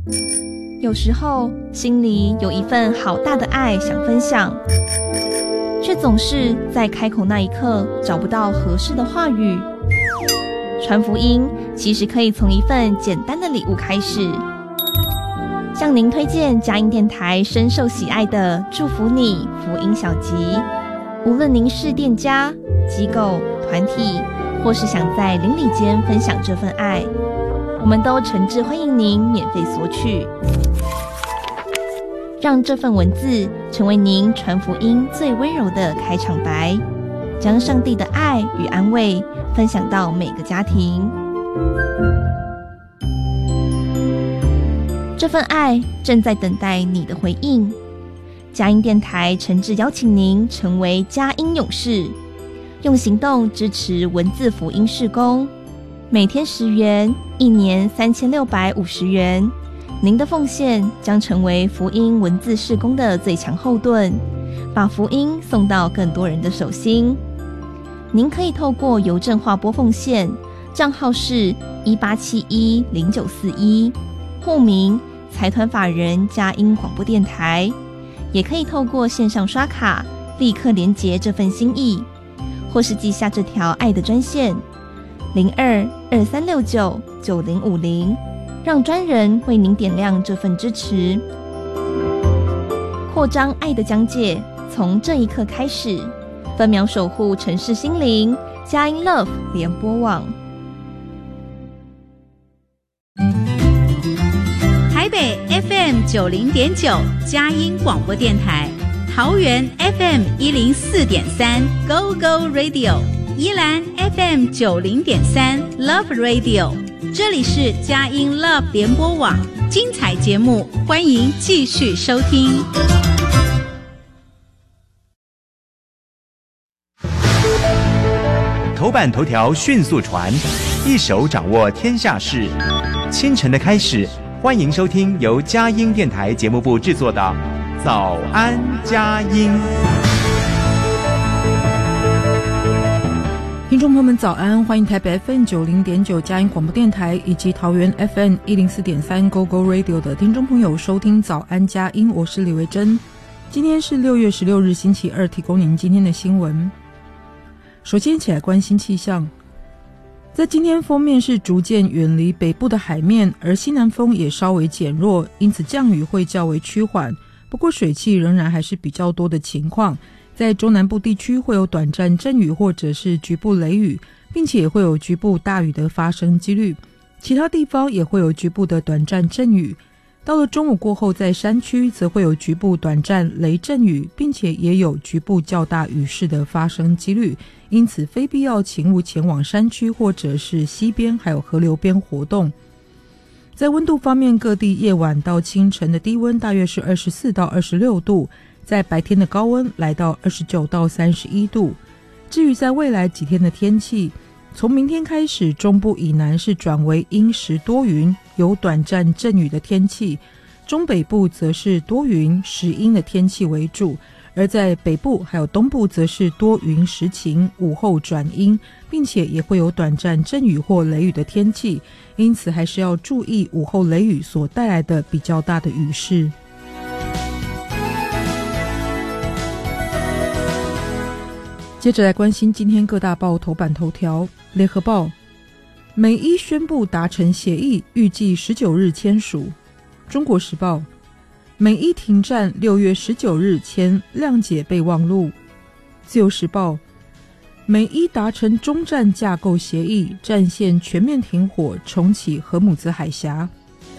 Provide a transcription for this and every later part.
有时候心里有一份好大的爱想分享，却总是在开口那一刻找不到合适的话语。传福音其实可以从一份简单的礼物开始。向您推荐佳音电台深受喜爱的祝福你福音小集，无论您是店家、机构、团体，或是想在邻里间分享这份爱，我们都诚挚欢迎您免费索取。让这份文字成为您传福音最温柔的开场白，将上帝的爱与安慰分享到每个家庭。这份爱正在等待你的回应。佳音电台诚挚邀请您成为佳音勇士，用行动支持文字福音事工，每天10元，一年3650元。您的奉献将成为福音文字事工的最强后盾，把福音送到更多人的手心。您可以透过邮政划拨奉献，账号是18710941，户名财团法人佳音广播电台，也可以透过线上刷卡立刻连结这份心意，或是记下这条爱的专线0223699050，让专人为您点亮这份支持。扩张爱的疆界，从这一刻开始，分秒守护城市心灵，佳音 Love 联播网。 台北 FM90.9 佳音广播电台，桃园 FM104.3 Go Go Radio， 宜兰 FM90.3 Love Radio， 这里是佳音 Love 联播网，精彩节目欢迎继续收听。 头版头条迅速传，一手掌握天下事。清晨的开始，欢迎收听由佳音电台节目部制作的《早安佳音》。 听众朋友们早安，欢迎台北 FM90.9 佳音广播电台以及桃园 FM104.3 Go Go Radio 的听众朋友收听早安佳音，我是李维珍。今天是6月16日星期二，提供您今天的新闻。首先一起来关心气象。在今天锋面是逐渐远离北部的海面，而西南风也稍微减弱，因此降雨会较为趋缓，不过水汽仍然还是比较多的情况。在中南部地区会有短暂阵雨或者是局部雷雨，并且也会有局部大雨的发生几率，其他地方也会有局部的短暂阵雨。到了中午过后，在山区则会有局部短暂雷阵雨，并且也有局部较大雨势的发生几率，因此非必要请勿前往山区或者是溪边还有河流边活动。在温度方面，各地夜晚到清晨的低温大约是24到26度，在白天的高温来到29到31度。至于在未来几天的天气，从明天开始，中部以南是转为阴时多云，有短暂阵雨的天气，中北部则是多云时阴的天气为主，而在北部还有东部则是多云时晴，午后转阴，并且也会有短暂阵雨或雷雨的天气，因此还是要注意午后雷雨所带来的比较大的雨势。接着来关心今天各大报头版头条。联合报，美伊宣布达成协议，预计19日签署。中国时报，美伊停战6月19日签谅解备忘录。自由时报，美伊达成中战架构协议，战线全面停火，重启荷姆兹海峡。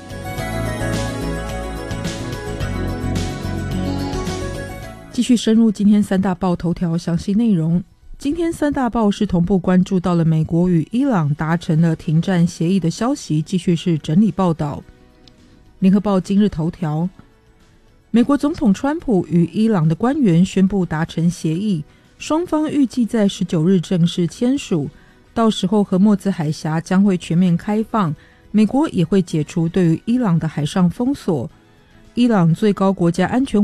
继续深入今天三大报头条详细内容。今天三大报是同步关注到了美国与伊朗达成了停战协议的消息，继续是整理报道。联合报今日头条，美国总统川普与伊朗的官员宣布达成协议，双方预计在19日正式签署，到时候荷姆兹海峡将会全面开放，美国也会解除对于伊朗的海上封锁。伊朗最高国家安全